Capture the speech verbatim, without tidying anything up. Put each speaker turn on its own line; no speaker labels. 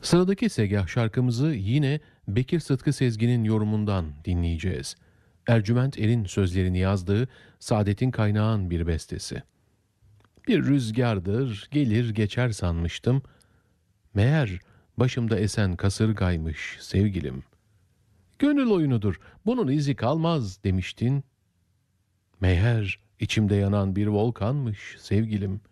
Sıradaki segah şarkımızı yine Bekir Sıtkı Sezgin'in yorumundan dinleyeceğiz. Ercüment Er'in sözlerini yazdığı Saadettin Kaynağ'ın bir bestesi. Bir rüzgardır, gelir geçer sanmıştım. Meğer başımda esen kasırgaymış sevgilim. Gönül oyunudur, bunun izi kalmaz demiştin. Meğer içimde yanan bir volkanmış sevgilim.